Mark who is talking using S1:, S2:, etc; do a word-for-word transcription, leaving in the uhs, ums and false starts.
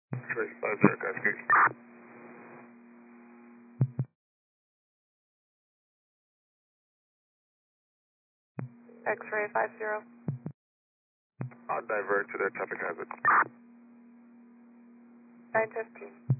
S1: X-ray five zero, Godspeed.
S2: X-ray five zero.
S1: I'll divert to their traffic hazard.
S2: nine fifteen.